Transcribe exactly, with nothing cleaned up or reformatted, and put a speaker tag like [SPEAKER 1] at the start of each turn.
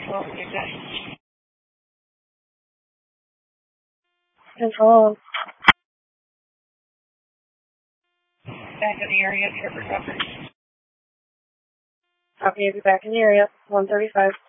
[SPEAKER 1] Control, good day.
[SPEAKER 2] Control.
[SPEAKER 1] Back in the area, trip recovery.
[SPEAKER 2] Copy, be back in the area. one thirty-five.